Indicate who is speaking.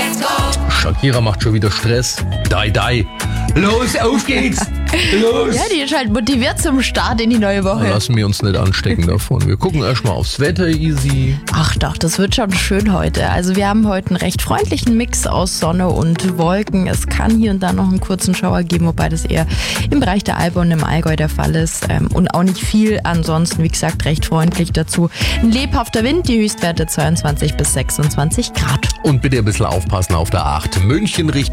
Speaker 1: Shakira macht schon wieder Stress. Die. Los, auf geht's! Los!
Speaker 2: Ja, die ist halt motiviert zum Start in die neue Woche.
Speaker 1: Lassen wir uns nicht anstecken davon. Wir gucken erstmal aufs Wetter, easy.
Speaker 2: Ach doch, das wird schon schön heute. Also wir haben heute einen recht freundlichen Mix aus Sonne und Wolken. Es kann hier und da noch einen kurzen Schauer geben, wobei das eher im Bereich der Alpe und im Allgäu der Fall ist. Und auch nicht viel. Ansonsten, wie gesagt, recht freundlich dazu. Ein lebhafter Wind, die Höchstwerte 22 bis 26 Grad.
Speaker 1: Und bitte ein bisschen aufpassen auf der 8. München Richtung